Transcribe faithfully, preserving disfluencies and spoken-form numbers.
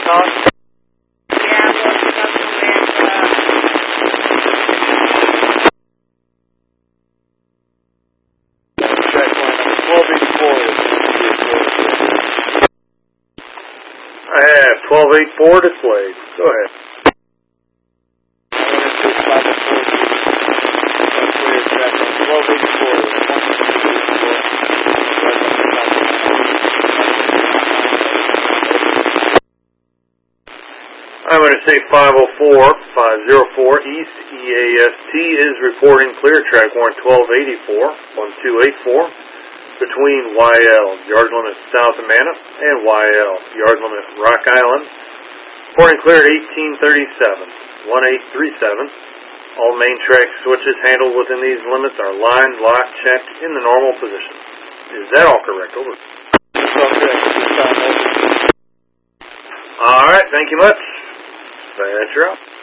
talk? Yeah, well, it's nothing with, uh, Track line number twelve eighty-four. I have twelve eighty-four displayed. Go ahead. twelve eighty-four. I'm going to say five oh four, five oh four East E A S T is reporting clear track warrant twelve eighty-four, one two eight four, between Y L, yard limit South Amana, and Y L, yard limit Rock Island. Reporting clear at eighteen thirty-seven, one eight three seven. All main track switches handled within these limits are lined, locked, checked in the normal position. Is that all correct? Over. All right, thank you much. That's your out.